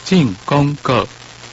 进广告。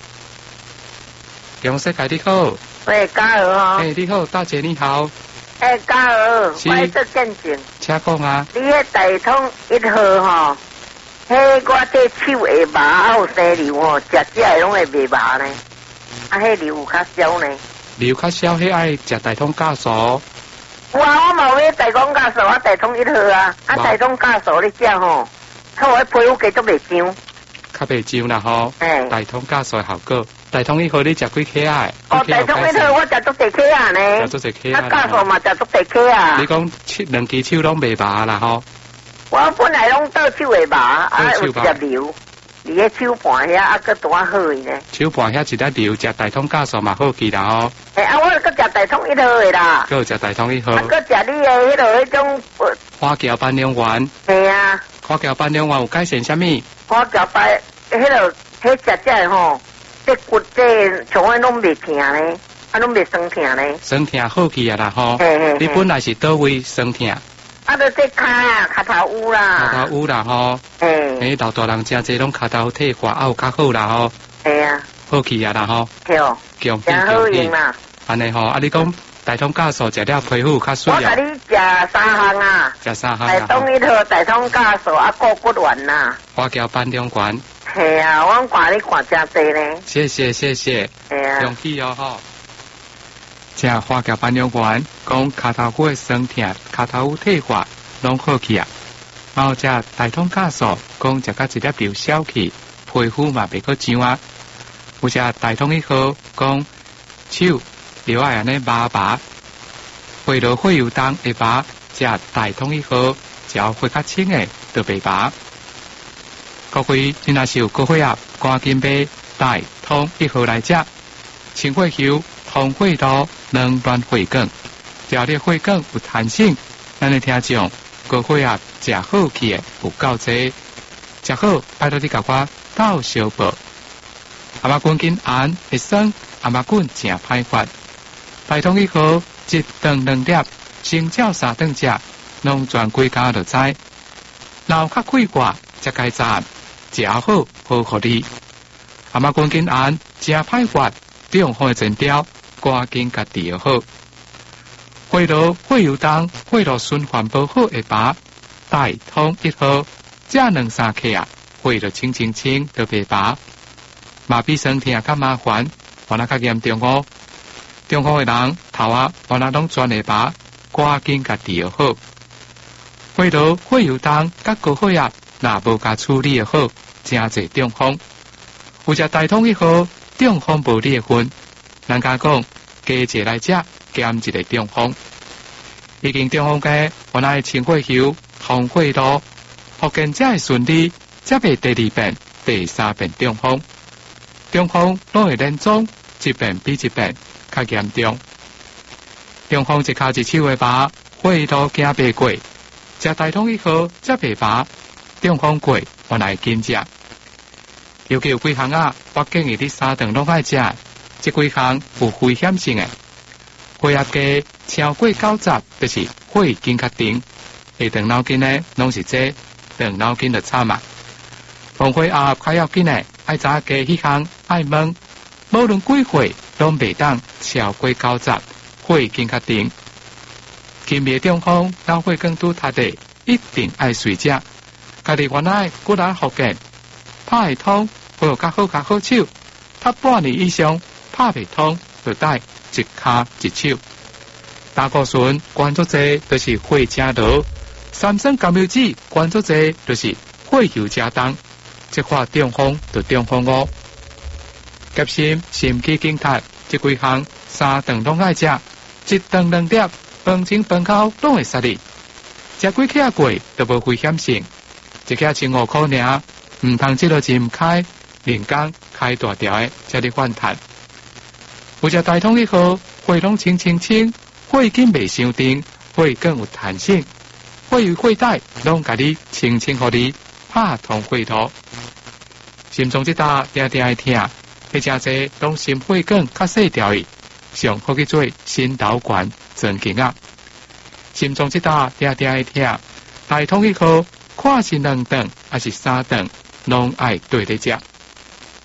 杨师凯你好。 喂，嘉儿哦。 你好，大姐你好。 嘉儿，我来做见证。 请讲啊。 你迄大通1号吼，迄我这手会麻，有生瘤吼，食食拢会袂麻呢。迄瘤有较少呢。 瘤较少，迄爱食大通酵素。 有啊，我冇买大通酵素，我大通1号啊。大通酵素你食吼，看我皮肤加足袂痒。 较袂痒啦吼。大通酵素效果。大通1号你食几克啊？ 大通1号我食足1克啊呢。 食足1克啊。 酵素嘛食足1克啊。 你讲两支手拢袂麻啦吼？ 我本来拢倒手会麻，有食瘤，伫迄手盘遐佫拄好伊呢。 手盘遐一粒瘤，食大通酵素嘛好去啦吼。 我佫食大通1号的啦。 佫有食大通1号。 佫食你的迄种。 花胶斑两丸。 系啊。 花胶斑两丸有改善啥物？ 花胶斑迄食的吼。这骨这像我拢袂疼呢，拢袂酸疼呢。 酸疼好去啊啦吼！你本来是倒位酸疼？ 就这骹头有啦。 骹头有啦吼。老大人真济拢骹头退化，有较好啦吼。好去啊啦吼。强好用啦。 安尼吼，你讲大通酵素食了皮肤较水啊？ 我甲你食3项啊。 食3项啊。 大通1号、大通酵素骨丸呐。 花胶斑两丸。 系啊，我看你看真济呢。 谢谢。系啊。恭喜哦吼。食花胶斑两丸，讲骹头骨酸疼、骹头退化，拢好去啊。然后食大通酵素，讲食到一粒瘤消去，皮肤嘛袂阁痒啊。有食大通1号，讲手瘤爱安尼麻，血流血油重会麻，食大通1号，只要血较清的就袂麻。各位，你若是有高血压，赶紧买大通1号来食。清血球、通血路、软软血管，只要你血管有弹性，咱的听众高血压食好去的有够济。食好，拜托你甲我斗小报。阿妈菌紧胺会酸，阿妈菌正歹发。大通1号1顿2粒，先照3顿食，拢全归家就知。脑壳溃挂才该赞。食好互你。阿妈菌紧胺真歹发，中风的前兆，赶紧甲治疗好。血流血油重，血路循环不好会麻。大通1号，食2-3克啊，血就清就袂麻。麻痹酸疼较麻烦，原来较严重哦。中风的人头啊，原来拢全会麻，赶紧甲治疗好。血流血油重，甲高血压。若无甲处理好，真侪中风。有食大通1号，中风无你的份。人家讲，加一来食，减一个中风。已经中风嘅，原来清血球、通血路，复健才会顺利，才袂第2遍、第3遍中风。中风拢会连宗，一遍比一遍较严重。中风一骹一手会麻，血路行袂过，食大通1号才袂麻。中风过，原来紧食。尤其有几项啊，我建议你3顿拢爱食。这几项有危险性的，血压低超过90，就是血筋较长。会长脑筋呢，拢是这长脑筋就惨啊。防血压较要紧的，爱早加迄项爱问，无论几岁拢袂当超过90，血筋较长。轻微中风，脑血管拄塌地，一定爱睡食。家己原来骨力复健，拍会通，好较手，他半年以上拍袂通，就带一骹一手。胆固醇关注者就是血正多，三酸甘油酯关注者就是血油正重，即款中风就中风哦。急心、心肌梗塞这几项3顿拢爱食，1顿2粒，饭前饭后拢会杀你。食几克过都无危险性。一克15块尔，唔通即落真开，连工开大条的，才哩反弹。有只大通1号，血拢清，血筋袂伤长，血更有弹性，血油血带拢甲你清互你拍通血路。心脏即搭定会疼，迄真济拢心血管较细条的，上好去做心导管增强啊。心脏即搭定会疼，大通1号。看是2顿还是3顿，拢爱对咧食。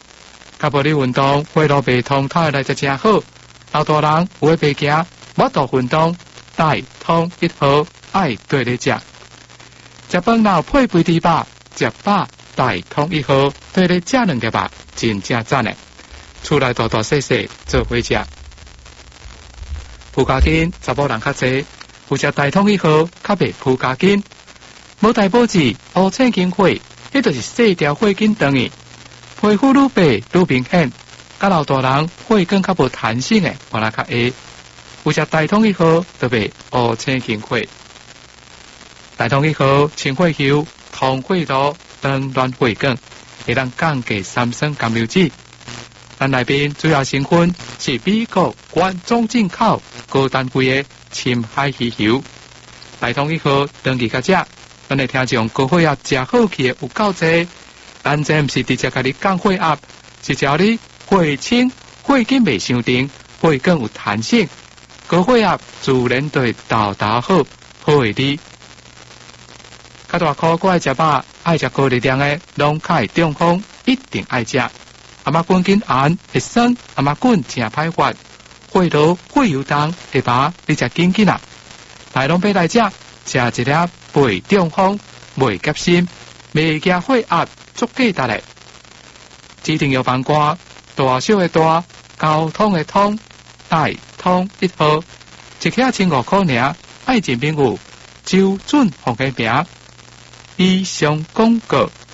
甲无你运动，血路袂通透来就真好。老大人有诶袂行，无多运动，大通一号爱对咧食。食饭后配肥猪肉，食饱大通一号对咧食两个肉，真正赞诶。厝内大大细细做伙食。负家紧，查某人较济，有食大通一号较袂负家紧。无大保质，乌青筋血，迄就是细条血筋长去，皮肤愈白愈明显。甲老大人血管较无弹性诶，我来较下。有食大通一号就袂乌青筋血。大通一号清血球、通血路、长乱血管，会当降低三酸甘油酯。咱内面主要成分是美国原装进口高单位的深海鱼油。大通一号长期甲食，咱的听众高血压食好去的有够济。咱这毋是直接甲你降血压，是叫你血清、血筋袂伤长，血管有弹性，高血压自然对豆豆好，好会你。较大颗我爱食饱，爱食高热量的，拢较会中风，一定爱食。阿妈滚筋寒会酸，阿妈滚正歹发，血路血油重，下巴你食紧紧啊！来拢要来食，食一粒袂中风，袂急心，袂惊血压，足价值的。指定药房瓜，大小的大，交通的通，大通一号，一克15块尔，爱情朋友，周准红的名，以上广告。